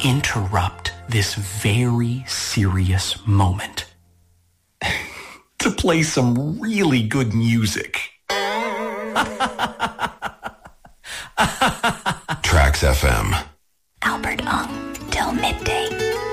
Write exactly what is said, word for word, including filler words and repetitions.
interrupt this very serious moment to play some really good music. Tracks F M. Albert Ong, till midday.